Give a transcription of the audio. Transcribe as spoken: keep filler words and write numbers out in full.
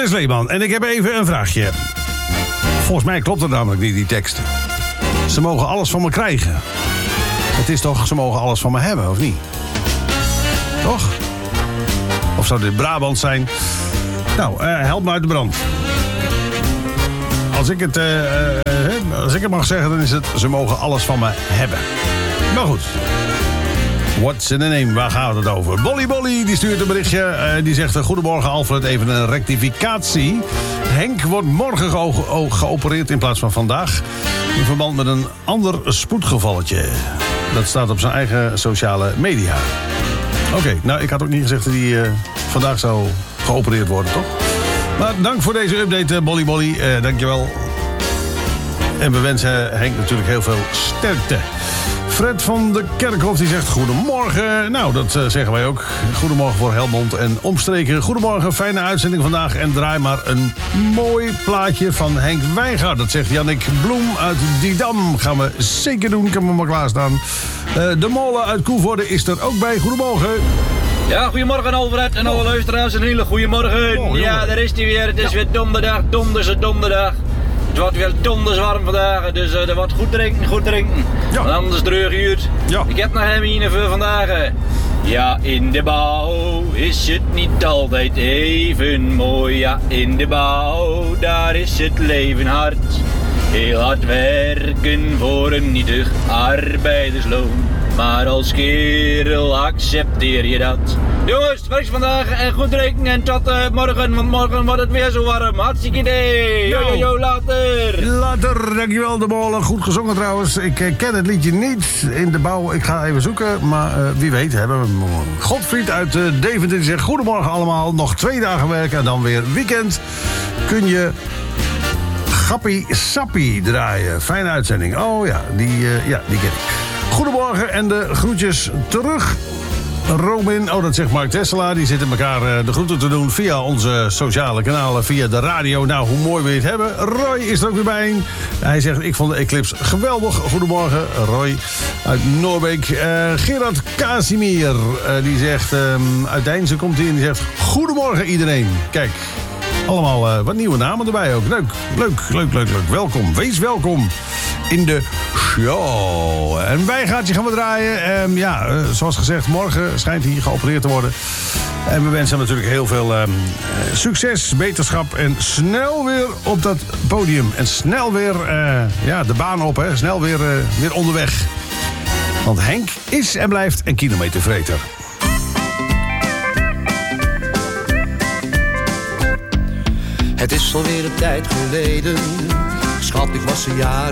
Niels Leeman. En ik heb even een vraagje. Volgens mij klopt het namelijk niet, die tekst. Ze mogen alles van me krijgen. Het is toch, ze mogen alles van me hebben, of niet? Toch? Of zou dit Brabant zijn? Nou, uh, help me uit de brand. Als ik, het, uh, uh, als ik het mag zeggen, dan is het... ze mogen alles van me hebben. Maar goed. What's in the name? Waar gaat het over? Bolly Bolly, die stuurt een berichtje. Uh, die zegt, goedemorgen Alfred, even een rectificatie. Henk wordt morgen ge- geopereerd in plaats van vandaag. In verband met een ander spoedgevalletje. Dat staat op zijn eigen sociale media. Oké, okay, nou ik had ook niet gezegd dat hij uh, vandaag zou geopereerd worden, toch? Maar dank voor deze update, Bolly Bolly. Uh, dankjewel. En we wensen Henk natuurlijk heel veel sterkte. Fred van de Kerkhof die zegt goedemorgen. Nou, dat uh, zeggen wij ook. Goedemorgen voor Helmond en omstreken. Goedemorgen, fijne uitzending vandaag. En draai maar een mooi plaatje van Henk Wijngaard. Dat zegt Jannik Bloem uit Didam. Gaan we zeker doen, kan we maar klaarstaan. Uh, de molen uit Koevoorde is er ook bij. Goedemorgen. Ja, goedemorgen Alfred en alle luisteraars. Een hele goede morgen. Oh, ja, daar is hij weer. Het is ja. weer donderdag, donderse donderdag. Het wordt weer donders warm vandaag, dus uh, er wordt goed drinken, goed drinken. Ja. Want anders dreuguurt. Ja. Ik heb nog hem voor vandaag. Ja, in de bouw is het niet altijd even mooi. Ja, in de bouw, daar is het leven hard. Heel hard werken voor een nietig arbeidersloon. Maar als kerel accepteer je dat. Jongens, werk vandaag en goed drinken en tot uh, morgen, want morgen wordt het weer zo warm. Hartstikke idee. Jo, jo, jo, later. Later, dankjewel de molen. Goed gezongen trouwens. Ik uh, ken het liedje niet in de bouw. Ik ga even zoeken, maar uh, wie weet hebben we hem. Godfried uit uh, Deventer die zegt goedemorgen allemaal. Nog twee dagen werken en dan weer weekend. Kun je Gappie Sappie draaien. Fijne uitzending. Oh ja, die, uh, ja, die ken ik. Goedemorgen en de groetjes terug. Robin, oh dat zegt Mark Tessela. Die zitten elkaar uh, de groeten te doen via onze sociale kanalen, via de radio. Nou, hoe mooi we het hebben. Roy is er ook weer bij. Hij zegt, ik vond de Eclipse geweldig. Goedemorgen, Roy uit Noorbeek. Uh, Gerard Casimir, uh, die zegt, um, uit Deinzen komt hij en die zegt, goedemorgen iedereen. Kijk, allemaal uh, wat nieuwe namen erbij ook. Leuk, leuk, leuk, leuk, leuk. Welkom, wees welkom in de show. En wij gaan je gaan we draaien. Um, ja, uh, zoals gezegd, morgen schijnt hij geopereerd te worden. En we wensen hem natuurlijk heel veel um, succes, beterschap en snel weer op dat podium. En snel weer uh, ja, de baan op, hè. Snel weer, uh, weer onderweg. Want Henk is en blijft een kilometervreter. Het is alweer een tijd geleden. Schat, ik was een jaar